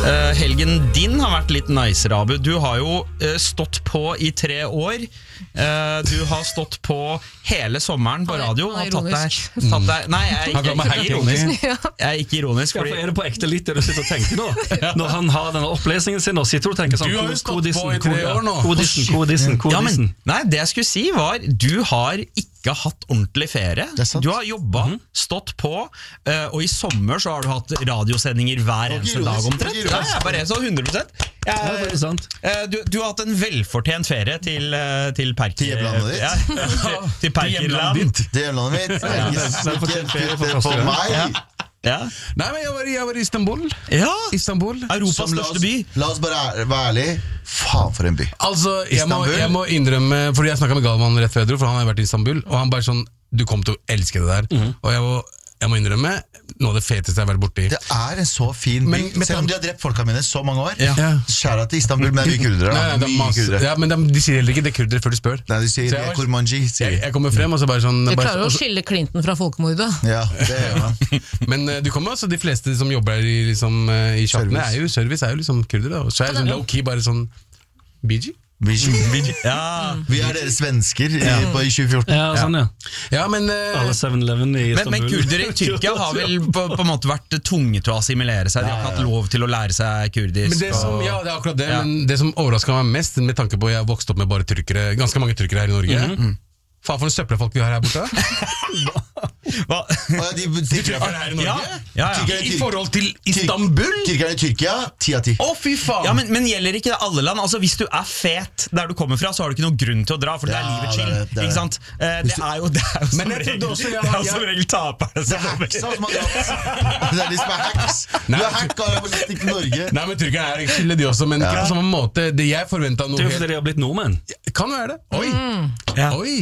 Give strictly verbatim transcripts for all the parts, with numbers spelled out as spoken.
Uh, helgen din har vært litt nice, Rabu. Du har jo uh, stått på i tre år. Uh, du har stått på hele sommeren på radio. Han er tatt deg, ironisk. tatt deg, nei, jeg, jeg, jeg, jeg, er ironisk. jeg er ikke ironisk. Fordi... Ja, er det på ekte litt det du sitter og tenker nå? Når han har denne opplesningen sin og sitter og tenker sånn. Du har jo stått på i tre år nå. Kodissen, kodissen, kodissen. Ja, men, nei, det jeg skulle si var, du har ikke hatt ordentlig ferie. Du har jobbet, mm-hmm. stått på, uh, og i sommer så har du hatt radiosendinger hver eneste dag omtrent. Nei, jeg er bare så hundre prosent. Jeg, ja, det er sant. Uh, du, du har hatt en velfortjent ferie til, uh, til Perker. Til hjemlandet ditt? Ja, til, til Perkerland. Til hjemlandet mitt? Velfortjent ferie for første gang. Meg? Ja. Ja. Nei, men jeg var, jeg var i Istanbul. Ja, Istanbul. Europas største by. La oss bare være ærlig. Faen for en by. Altså, jeg må, jeg må innrømme, fordi jeg snakket med Galvan rett før, for han har vært i Istanbul, og han bare sånn, du kommer til å elske det der. Mm-hmm. Og jeg må, jeg må innrømme, noe av det feteste jeg har vært borte i. Det er en så fin by. Men, selv om de har drept folka mine så mange år. Ja. Kjære til Istanbul, men det er mye kurdere. Nei, nei, mye masse, kurdere. Ja, men de, de sier heller ikke det kurdere før de spør. Nei, de sier jeg, Kurmanji. Jeg, jeg kommer frem, og så bare sånn... Du bare, klarer å skille Clinton fra folkemordet. Ja, det gjør man. Men uh, du kommer også, de fleste som jobber i, liksom, uh, i chattene, er jo service, er jo liksom kurdere. Og så er det sånn low-key bare sånn... B G? B G. Ja. Vi er dere svensker i, på, i tjue fjorten. Ja, sånn, ja. Ja, men uh, alle seven eleven i Istanbul. Men, men kurder i Tyrkia har vel på, på en måte vært tunge til å assimilere seg. De har ikke hatt lov til å lære seg kurdisk. Men det som, og... ja, det er akkurat det. Ja. Men det som overrasket meg mest, med tanke på at jeg vokste opp med bare tyrkere, ganske mange tyrkere her i Norge. Mm-hmm. Faen for en søppelfolk vi har her borte. Hva? De, de, de tyrkere her i Norge? Ja, ja, ja. I forhold til Istanbul? Tyrkerne i Tyrkia, ti av ti. Å, fy faen! Ja, men, men gjelder ikke det alle land? Altså, hvis du er fet der du kommer fra, så har du ikke noen grunn til å dra, for det er Ja, livet chill. det er det. Ikke sant? Eh, det er jo, det er jo som Men jeg regel, trodde også jeg- det er jo jeg- som regel taperne Det som er kommer. hacksa som har dratt. Det er de som er hacks. Du Nei, er hacka og har blitt til Norge. Nei, men tyrkerne er ikke skyldige de også, men ikke på samme måte. Det jeg forventet noe Det er jo fordi helt... de har blitt nordmenn. Kan være det. Oi! Ja. Oi!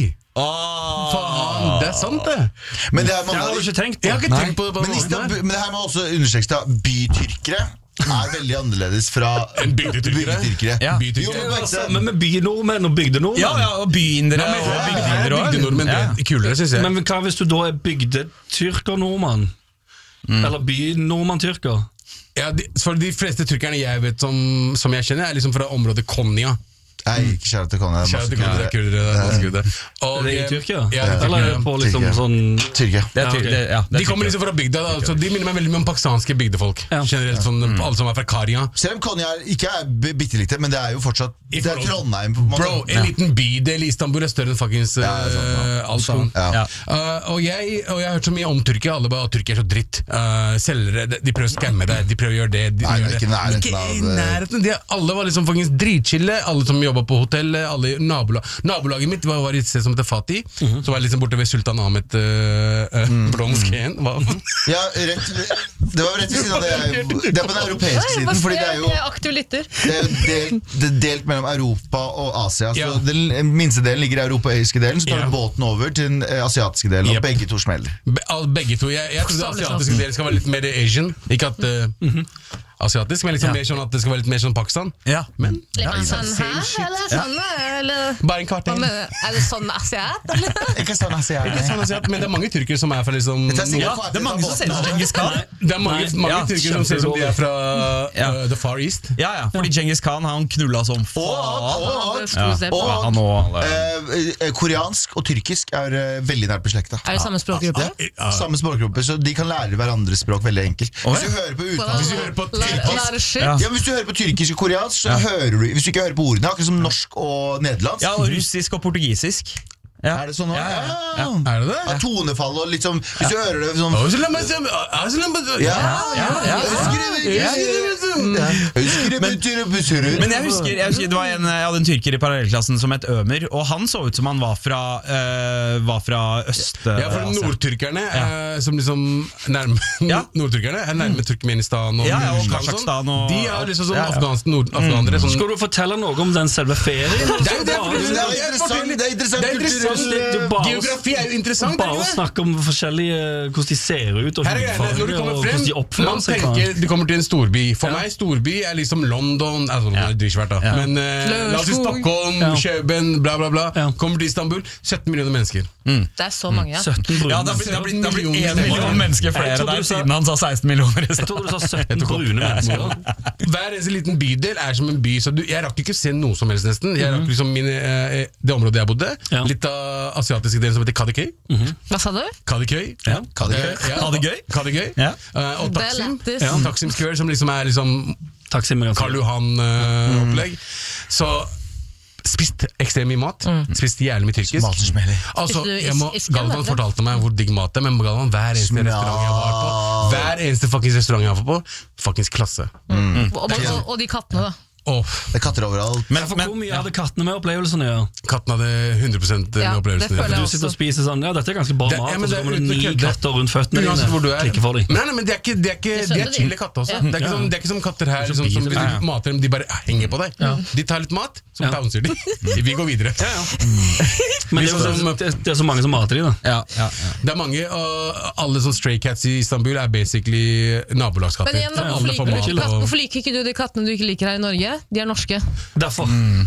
Åh. Faen, det er sant det. Men det er Det mange har av du de- ikke tenkt på. Jeg har ikke tenkt på det på Men, den måten Istanbul, her. men det her må også understrekes da. Bytyrkere er veldig annerledes fra En bygdetyrkere? bygdetyrkere. Ja. Jo, Bygdetyrkere. men, Altså, men med bynordmenn og bygdenordmenn. Ja, ja, og byindere Ja, men, og ja, bygdeindere også. bygdenordmenn, Ja. det er kulere, synes jeg. Men hva hvis du da er bygdetyrker-nordmann? Mm. Eller bynordmann-tyrker? Ja, de, for de fleste tyrkerne jeg vet som, som jeg kjenner, er liksom fra området Konya. Nei, ikke kjære til kongen. Kjære til kurdere, kurdere, det er masse kurdere. Og Er det i jeg- Tyrkia? Ja, det er Eller er det Tyrkia. på liksom Tyrkia. sånn Tyrkia. Det er Ja, ty- ok. det, ja, det er De kommer tyrker. liksom fra bygda, da, så de minner meg veldig mye om pakistanske bygdefolk. Ja. Generelt sånn, alle som er fra Karja. Selv om Konya er, ikke er b- bitte lite, men det er jo fortsatt I Det er forhold- Trondheim på en måte. Bro, en liten bydel i Istanbul er større enn fuckings Ja, det er sant, uh, Alskon. Ja. Ja. Uh, og, jeg, og jeg har hørt så mye om Tyrkia. Alle bare, Tyrkia er så dritt. Uh, selgere, de, de prøver å skamme deg. De prøver å gjøre det. De, Nei, gjør det er ikke i nærheten Ikke av, i eh, nærheten. De, alle var liksom fuckings dritchille. Alle som jobba på hotellet. Alle i nabolag. Nabolaget mitt var, var i et sted som heter Fatih, Mhm. som var liksom borte ved Sultan Ahmed uh, uh, Mm. blå moskeen. Hva? Ja, rett, det var rett ved siden av det. jeg- Det er på den europeiske siden, fordi det er jo aktiv lytter. det er jo delt, det er delt mellom Europa og Asia. Så Ja. Den minste delen ligger i den europeiske delen, så tar Ja. du båten over til den eh, asiatiske delen, Yep. og begge to smeller. Be, all, begge to. Jeg, jeg trodde Bokstavelig asiatiske deler skal være litt mer Asian. Ikke at uh, asiatisk, men liksom Ja. mer sånn at det skal være litt mer sånn Pakistan. Ja. Men Litt sånn her, eller sånn, eller bare en kvart Hva en. mener du? Er det sånn asiat, eller? Ikke sånn asiat. Ikke sånn asiat, men det er mange tyrkere som er fra liksom Dette er sikkert Ja, på- det er mange som ser ut som Genghis Khan. Det er mange, Nei, mange ja, tyrkere som ser ut som de er fra Ja. uh, The Far East. Ja, ja, fordi Genghis Khan han knulla som Og, faen. og, Det skulle vi se på. Ja, han og alle. eh, eh, koreansk og tyrkisk er eh, veldig nært beslekta. Er det samme språkgruppe? Samme språkgrupper, så de kan lære hverandres språk veldig enkelt. Hvis du hører på utlandet Hvis du hører på Lære tyrkisk lære shit? Ja. Ja, hvis du hører på tyrkisk og koreansk, så hører du Hvis du ikke hører på ordene, akkurat som norsk og nederlandsk. Ja, og russisk og portugisisk. Ja. Er det sånn nå? Ja, ja, ja. Er det det? Ja, tonefall og litt sånn Hvis du hører det sånn Å, så la meg se- å, så la meg se- Ja, ja, ja. Jeg husker det, jeg husker det, jeg husker det betyr- betyr- Men jeg husker, jeg husker det var en, jeg hadde en tyrker i parallellklassen som het Ømer, og han så ut som han var fra, øh, var fra øst... Ja, for Asia. nordtyrkerne eh, som liksom nærme, Ja. Nordtyrkerne er nærme Turkmenistan og, Ja, ja, og Russland Kasakhstan og- De er liksom sånn Ja, ja. afghanske nord, afghanere sånn, Skal du fortelle noe om den selve ferien? Det er jo det, for det Det er interessant, det er interessant Det er interessant. kulturell, Du bare- Geografi er jo interessant, er Bare det å ikke det? snakke om forskjellige hvordan de ser ut og Her er greia, når du hudfarger kommer og frem, hvordan de man oppfører seg. tenker du kommer til en storby. For Ja. meg meg storby er liksom London, altså det er dritsvært da, men uh, la oss si Stockholm, Ja. Køben, bla bla bla, Ja. kommer til Istanbul, sytten millioner mennesker. Det er så mange, ja. sytten brune Ja, det har blitt, det har blitt, det har blitt en million mennesker Jeg flere trodde der du sa- siden han sa seksten millioner i Jeg sted. trodde du sa sytten brune mennesker. Hver eneste liten bydel er som en by, så du, jeg rakk ikke se noe som helst nesten. Jeg rakk liksom mine, eh, det området jeg bodde, Ja. litt av asiatiske delen som heter Kadikøy. Hva sa du? Kadikøy. Ja. Kadikøy. Eh, ja, Ha det gøy? Kadikøy. Ja. Eh, og Det er Taksim. lættis. Ja, Taksim Square, som liksom er liksom Takk, Simon. Karl Johan-opplegg. Så spist ekstremt mye mat. Spist jævlig mye tyrkisk. Mat som smeller. Altså, Spiste du jeg må, is- isken, Galvan vet du? fortalte meg hvor digg mat er, men Galvan, hver eneste Smør. restaurant jeg var på, hver eneste fuckings restaurant jeg var på, fuckings klasse. Og, og, og, og de kattene, da. Åh, Det er katter overalt. Men, For men hvor mye hadde kattene med opplevelsen å gjøre? katten hadde hundre prosent med Ja, opplevelsen. det føler jeg Du også. sitter og spiser sånn, ja, dette er ganske bra Det- mat, ja, men og så det er kommer det uten å ni kødde. katter rundt føttene Uansett hvor du dine. er. Klikker for dem. Nei, nei, men det er ikke, det er ikke Jeg de skjønner er chille katter også. Ja. Det, er ikke Ja. som, det er ikke som katter her som, som hvis biser. Ja, ja. du mater dem, de bare henger på deg. De tar litt mat, så Ja. bouncer de. Vi går videre. Ja, ja. Men det er, jo Liksom- så, det, det er så mange som mater de da. ja, ja, ja. Det er mange, og alle sånne stray cats i Istanbul er basically nabolagskatter. Men igjen, da, Alle hvorfor, får liker, mat hvorfor, og- hvorfor liker ikke du de kattene du ikke liker her i Norge? De er norske. Derfor.